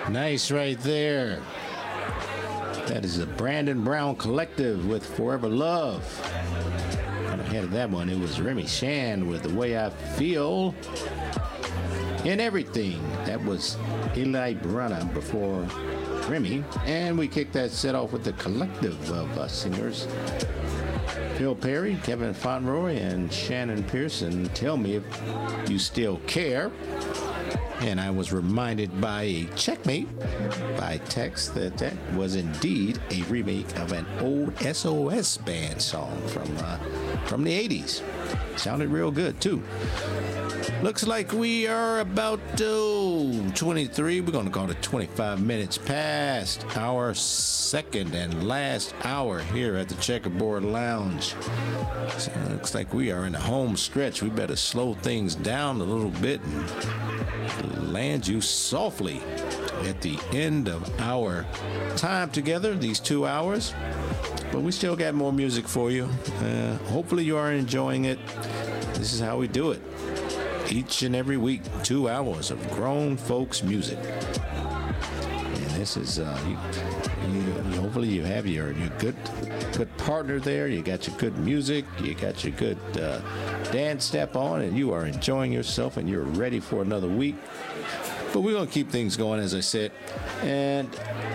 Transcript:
Nice right there. That is the Brandon Brown Collective with Forever Love. And ahead of that one, it was Remy Shand with The Way I Feel. In Everything, that was Eli Brana before Remy. And we kicked that set off with the collective of singers. Phil Perry, Kevin Fauntleroy, and Shannon Pearson, Tell Me If You Still Care. And I was reminded by a checkmate by text that that was indeed a remake of an old SOS band song from the 80s. Sounded real good, too. Looks like we are about 23. We're going to call it 25 minutes past our second and last hour here at the Checkerboard Lounge. So it looks like we are in the home stretch. We better slow things down a little bit and land you softly at the end of our time together, these 2 hours. But we still got more music for you. Hopefully you are enjoying it. This is how we do it. Each and every week, 2 hours of grown folks music. And this is, hopefully you have your good partner there. You got your good music. You got your good dance step on, and you are enjoying yourself, and you're ready for another week. But we're going to keep things going, as I said. And